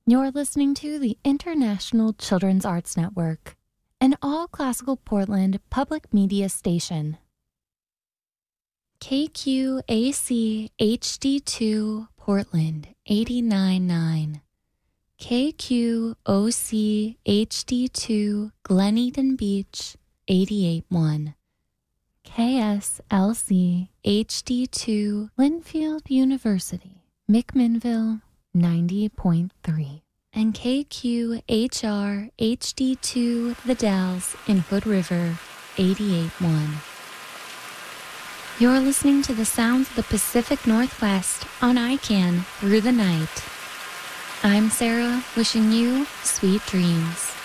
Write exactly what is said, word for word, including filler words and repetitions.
You're listening to the International Children's Arts Network, an all-classical Portland public media station. K Q A C H D two Portland eighty-nine point nine, K Q O C H D two Glen Eden Beach eighty-eight point one, K S L C H D two Linfield University, McMinnville ninety point three, and K Q H R H D two The Dalles in Hood River eighty-eight point one. You're listening to the sounds of the Pacific Northwest on I C A N through the night. I'm Sarah, wishing you sweet dreams.